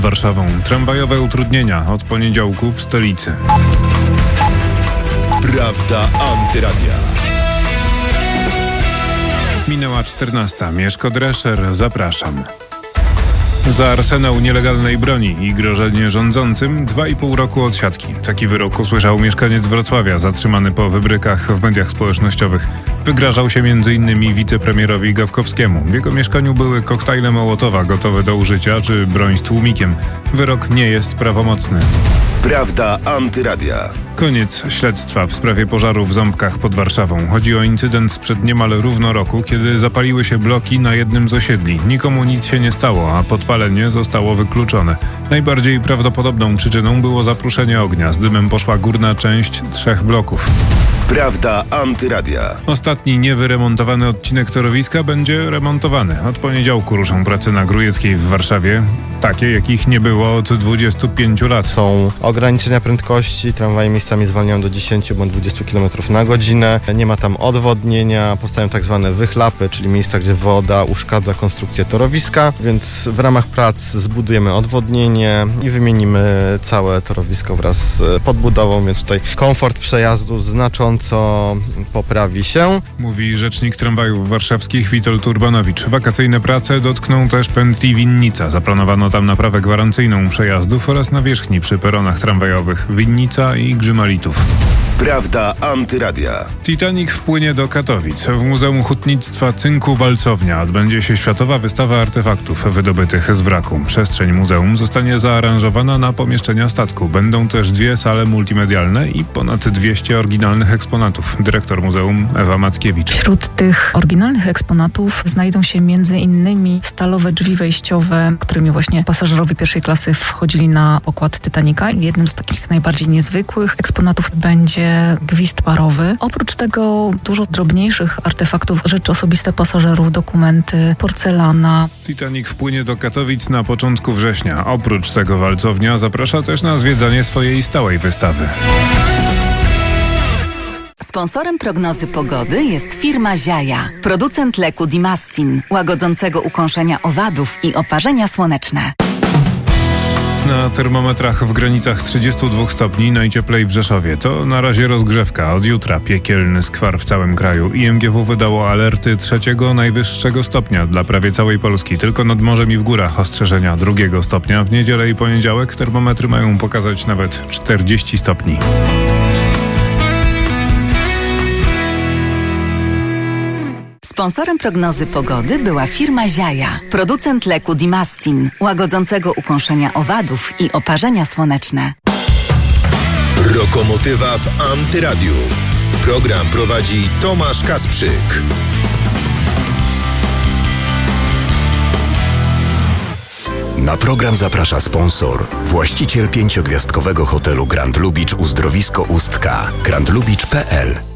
Warszawą. Tramwajowe utrudnienia od poniedziałku w stolicy. Prawda Antyradia. Minęła 14. Mieszko Drescher, zapraszam. Za arsenał nielegalnej broni i grożenie rządzącym 2,5 roku odsiadki. Taki wyrok usłyszał mieszkaniec Wrocławia, zatrzymany po wybrykach w mediach społecznościowych. Wygrażał się m.in. wicepremierowi Gawkowskiemu. W jego mieszkaniu były koktajle Mołotowa gotowe do użycia czy broń z tłumikiem. Wyrok nie jest prawomocny. Prawda Antyradia. Koniec śledztwa w sprawie pożaru w Ząbkach pod Warszawą. Chodzi o incydent sprzed niemal równo roku, kiedy zapaliły się bloki na jednym z osiedli. Nikomu nic się nie stało, a podpalenie zostało wykluczone. Najbardziej prawdopodobną przyczyną było zapruszenie ognia. Z dymem poszła górna część 3 bloków. Prawda Antyradia. Ostatni niewyremontowany odcinek torowiska będzie remontowany. Od poniedziałku ruszą prace na Grujeckiej w Warszawie. Takie, jakich nie było od 25 lat. Są ograniczenia prędkości, tramwaje miejscami zwalniają do 10 bądź 20 km na godzinę. Nie ma tam odwodnienia, powstają tak zwane wychlapy, czyli miejsca, gdzie woda uszkadza konstrukcję torowiska, więc w ramach prac zbudujemy odwodnienie i wymienimy całe torowisko wraz z podbudową, więc tutaj komfort przejazdu znacząco poprawi się. Mówi rzecznik tramwajów warszawskich Witold Urbanowicz. Wakacyjne prace dotkną też pętli Winnica. Zaplanowano tam naprawę gwarancyjną przejazdów oraz nawierzchni przy peronach tramwajowych Winnica i Grzymalitów. Prawda Antyradia. Titanic wpłynie do Katowic. W Muzeum Hutnictwa Cynku Walcownia odbędzie się światowa wystawa artefaktów wydobytych z wraku. Przestrzeń muzeum zostanie zaaranżowana na pomieszczenia statku. Będą też 2 sale multimedialne i ponad 200 oryginalnych eksponatów. Dyrektor muzeum Ewa Mackiewicz. Wśród tych oryginalnych eksponatów znajdą się m.in. stalowe drzwi wejściowe, którymi właśnie pasażerowie pierwszej klasy wchodzili na pokład Titanica. Jednym z takich najbardziej niezwykłych eksponatów będzie gwizd parowy. Oprócz tego dużo drobniejszych artefaktów, rzeczy osobiste pasażerów, dokumenty, porcelana. Titanic wpłynie do Katowic na początku września. Oprócz tego Walcownia zaprasza też na zwiedzanie swojej stałej wystawy. Sponsorem prognozy pogody jest firma Ziaja, producent leku Dimastin, łagodzącego ukąszenia owadów i oparzenia słoneczne. Na termometrach w granicach 32 stopni, najcieplej w Rzeszowie. To na razie rozgrzewka. Od jutra piekielny skwar w całym kraju. IMGW wydało alerty 3. najwyższego stopnia dla prawie całej Polski. Tylko nad morzem i w górach ostrzeżenia 2. stopnia. W niedzielę i poniedziałek termometry mają pokazać nawet 40 stopni. Sponsorem prognozy pogody była firma Ziaja, producent leku Dimastin, łagodzącego ukąszenia owadów i oparzenia słoneczne. Lokomotywa w Antyradiu. Program prowadzi Tomasz Kasprzyk. Na program zaprasza sponsor, właściciel 5-gwiazdkowego hotelu Grand Lubicz Uzdrowisko Ustka, grandlubicz.pl.